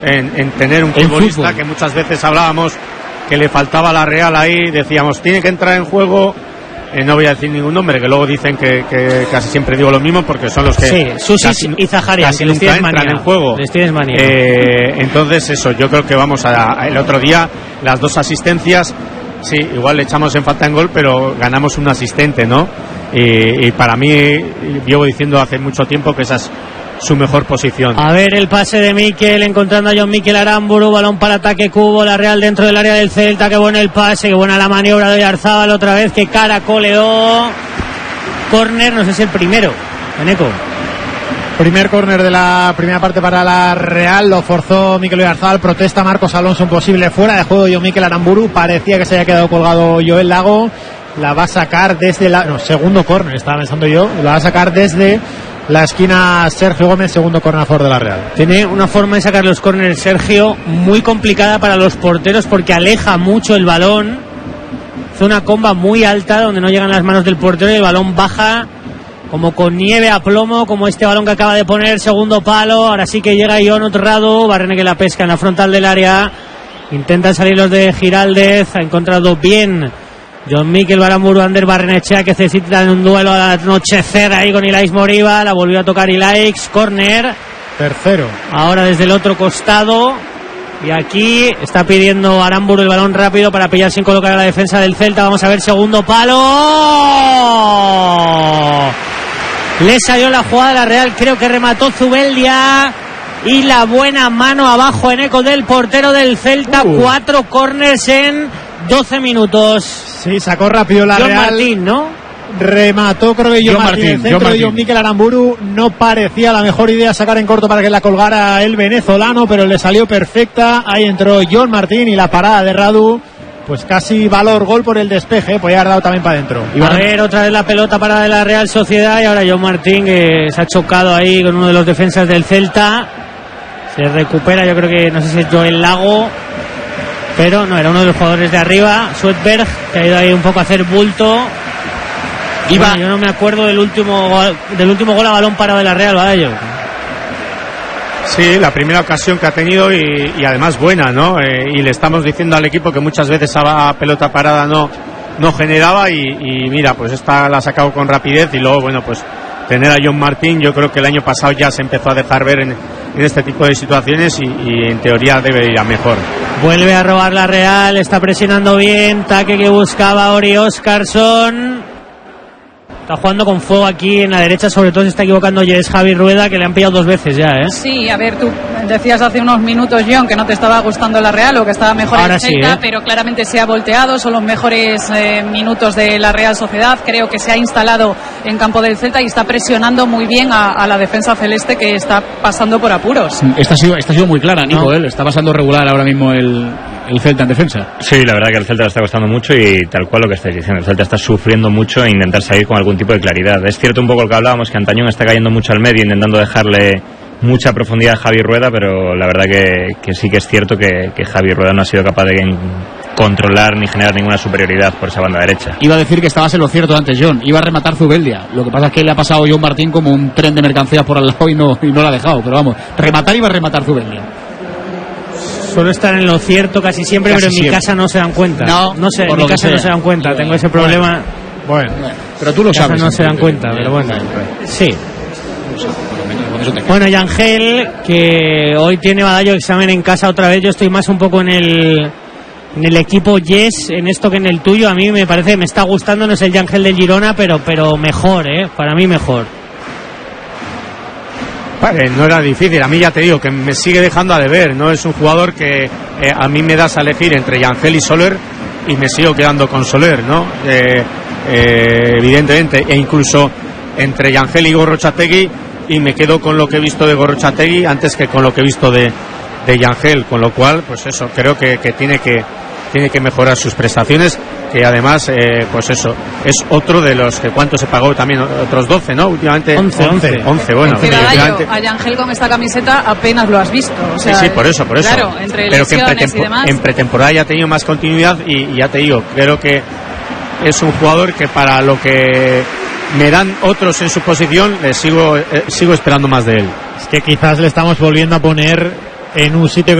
en tener un futbolista que muchas veces hablábamos que le faltaba a la Real ahí, decíamos, tiene que entrar en juego. No voy a decir ningún nombre, que luego dicen que casi siempre digo lo mismo porque son los que sí, Susi y Zaharian, casi nunca entran en juego. Les tienes manía. Entonces eso, yo creo que vamos el otro día las 2 asistencias, sí, igual le echamos en falta en gol, pero ganamos un asistente, ¿no? Y para mí, llevo diciendo hace mucho tiempo que esa es su mejor posición. A ver el pase de Mikel, encontrando a John Mikel Aramburu, balón para ataque Cubo, la Real dentro del área del Celta, qué bueno el pase, qué buena la maniobra de Oyarzábal otra vez, que caracoleó. Córner, no sé si el primero, Eneco. Primer córner de la primera parte para la Real, lo forzó Mikel Oyarzábal, protesta Marcos Alonso, un posible fuera de juego de John Mikel Aramburu, parecía que se había quedado colgado Joel Lago, la va a sacar desde segundo córner, estaba pensando yo, la va a sacar desde la esquina Sergio Gómez, segundo córner a favor de la Real. Tiene una forma de sacar los córneres Sergio muy complicada para los porteros porque aleja mucho el balón, hace una comba muy alta donde no llegan las manos del portero y el balón baja como con nieve a plomo, como este balón que acaba de poner, segundo palo. Ahora sí que llega Ion Otrado, Barrene que la pesca en la frontal del área, intentan salir los de Giraldez, ha encontrado bien John Mikel Aramburu, Ander Barrenechea, que necesitan un duelo al anochecer ahí con Ilaix Moriba, la volvió a tocar Ilaix, córner, tercero, ahora desde el otro costado, y aquí está pidiendo Aramburu el balón rápido para pillar sin colocar a la defensa del Celta. Vamos a ver, segundo palo, le salió la jugada a la Real, creo que remató Zubeldia, y la buena mano abajo en eco del portero del Celta. 4 córners en 12 minutos. Sí, sacó rápido la John Real. Martín, ¿no? Remató, creo que John Martín. El centro de John Mikel Aramburu, no parecía la mejor idea sacar en corto para que la colgara el venezolano, pero le salió perfecta. Ahí entró John Martín y la parada de Radu, pues casi valor gol por el despeje, podía haber dado también para adentro. A ver, otra vez la pelota para la Real Sociedad y ahora John Martín, que se ha chocado ahí con uno de los defensas del Celta. Se recupera, yo creo que no sé si es Joel Lago, pero no, era uno de los jugadores de arriba, Swedberg, que ha ido ahí un poco a hacer bulto. Bueno, yo no me acuerdo del último gol a balón parado de la Real, ¿vale? Sí, la primera ocasión que ha tenido y además buena, ¿no? Y le estamos diciendo al equipo que muchas veces a pelota parada no generaba y mira, pues esta la ha sacado con rapidez y luego, bueno, pues tener a John Martín, yo creo que el año pasado ya se empezó a dejar ver en este tipo de situaciones y en teoría debe ir a mejor. Vuelve a robar la Real, está presionando bien, taque que buscaba Ori Óscarsson. Está jugando con fuego aquí en la derecha, sobre todo se está equivocando Jess Javi Rueda, que le han pillado 2 veces ya, ¿eh? Sí, a ver, tú decías hace unos minutos, John, que no te estaba gustando la Real o que estaba mejor ahora en Celta, sí, ¿eh? Pero claramente se ha volteado, son los mejores minutos de la Real Sociedad, creo que se ha instalado en campo del Celta y está presionando muy bien a la defensa celeste, que está pasando por apuros. Esta ha sido muy clara, Nico, no. Está pasando regular ahora mismo el Celta en defensa. Sí, la verdad que el Celta le está costando mucho y tal cual lo que estáis diciendo, el Celta está sufriendo mucho e intentar salir con algún tipo de claridad. Es cierto un poco lo que hablábamos, que Antañón está cayendo mucho al medio intentando dejarle mucha profundidad a Javi Rueda, pero la verdad que sí que es cierto que Javi Rueda no ha sido capaz de controlar ni generar ninguna superioridad por esa banda derecha. Iba a decir que estabas en lo cierto antes, John, iba a rematar Zubeldia, lo que pasa es que le ha pasado John Martín como un tren de mercancías por al lado y no la ha dejado, pero vamos, iba a rematar Zubeldia. Suelo estar en lo cierto casi siempre, pero en mi casa no se dan cuenta. No sé, en mi casa no se dan cuenta, tengo ese problema. Bueno, pero tú lo sabes. No se dan cuenta, pero bueno. Sí. Bueno, y Ángel, que hoy tiene Badallo examen en casa otra vez. Yo estoy más un poco en el equipo Yes, en esto que en el tuyo. A mí me parece, me está gustando, no es el Ángel del Girona, pero mejor, para mí mejor. Vale, no era difícil, a mí ya te digo que me sigue dejando a deber, no es un jugador que a mí me das a elegir entre Yangel y Soler y me sigo quedando con Soler, ¿no? Evidentemente, e incluso entre Yangel y Gorrotxategi, y me quedo con lo que he visto de Gorrotxategi antes que con lo que he visto de Yangel, con lo cual, pues eso, creo que tiene que mejorar sus prestaciones, que además, pues eso, es otro de los que cuánto se pagó también, otros 12, ¿no? Últimamente 11, bueno. A Yangel con esta camiseta apenas lo has visto. O sea, sí, por eso. Claro, entre pero que lesiones y demás. en pretemporada ya ha tenido más continuidad y ya te digo, creo que es un jugador que para lo que me dan otros en su posición, sigo esperando más de él. Es que quizás le estamos volviendo a poner en un sitio